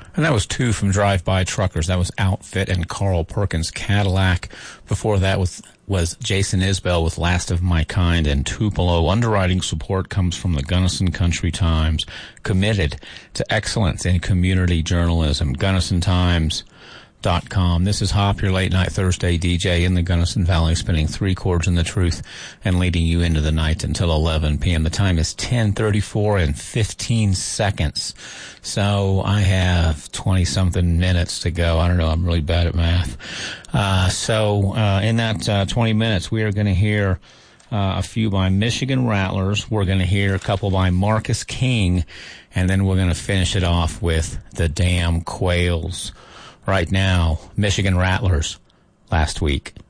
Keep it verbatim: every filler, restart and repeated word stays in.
And that was two from Drive-By Truckers. That was Outfit and Carl Perkins Cadillac. Before that was was Jason Isbell with Last of My Kind and Tupelo. Underwriting support comes from the Gunnison Country Times, committed to excellence in community journalism. Gunnison Times dot com. This is Hop, your late night Thursday D J in the Gunnison Valley, spinning three chords in the truth and leading you into the night until eleven p.m. The time is ten thirty-four and fifteen seconds. So I have twenty-something minutes to go. I don't know. I'm really bad at math. Uh, so uh, in that uh, twenty minutes, we are going to hear uh, a few by Michigan Rattlers. We're going to hear a couple by Marcus King, and then we're going to finish it off with the Damn Quails. Right now, Michigan Rattlers, Last Week.